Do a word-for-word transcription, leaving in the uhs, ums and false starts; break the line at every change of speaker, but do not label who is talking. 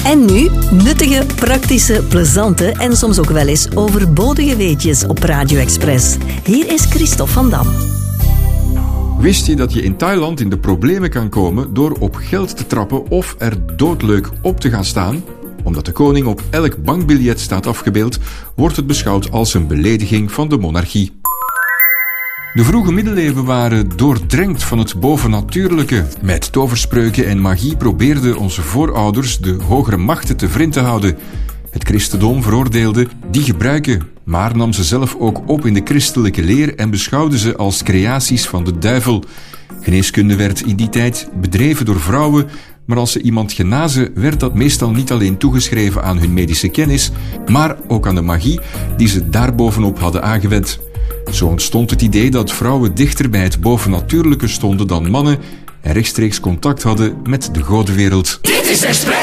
En nu nuttige, praktische, plezante en soms ook wel eens overbodige weetjes op Radio Express. Hier is Christophe van Dam.
Wist je dat je in Thailand in de problemen kan komen door op geld te trappen of er doodleuk op te gaan staan? Omdat de koning op elk bankbiljet staat afgebeeld, wordt het beschouwd als een belediging van de monarchie. De vroege middeleeuwen waren doordrenkt van het bovennatuurlijke. Met toverspreuken en magie probeerden onze voorouders de hogere machten te vriend te houden. Het christendom veroordeelde die gebruiken, maar nam ze zelf ook op in de christelijke leer en beschouwde ze als creaties van de duivel. Geneeskunde werd in die tijd bedreven door vrouwen, maar als ze iemand genazen, werd dat meestal niet alleen toegeschreven aan hun medische kennis, maar ook aan de magie die ze daarbovenop hadden aangewend. Zo ontstond het idee dat vrouwen dichter bij het bovennatuurlijke stonden dan mannen en rechtstreeks contact hadden met de godenwereld.
Dit is Express!